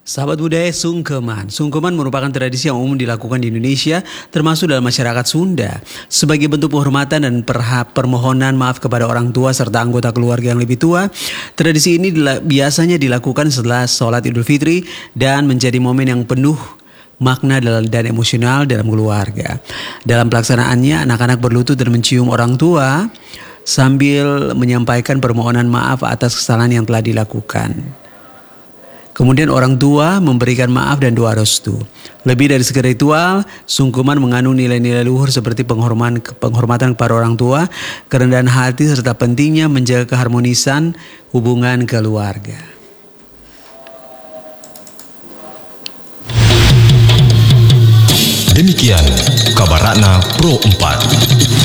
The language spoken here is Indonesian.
Sahabat budaya sungkeman. Sungkeman merupakan tradisi yang umum dilakukan di Indonesia, termasuk dalam masyarakat Sunda. Sebagai bentuk penghormatan dan permohonan maaf kepada orang tua serta anggota keluarga yang lebih tua, tradisi ini biasanya dilakukan setelah sholat Idul Fitri dan menjadi momen yang penuh makna dan emosional dalam keluarga. Dalam pelaksanaannya, anak-anak berlutut dan mencium orang tua sambil menyampaikan permohonan maaf atas kesalahan yang telah dilakukan. Kemudian orang tua memberikan maaf dan doa restu. Lebih dari sekedar ritual, sungkeman mengandung nilai-nilai luhur seperti penghormatan kepada orang tua, kerendahan hati, serta pentingnya menjaga keharmonisan hubungan keluarga. Demikian kabar Ratna Pro 4.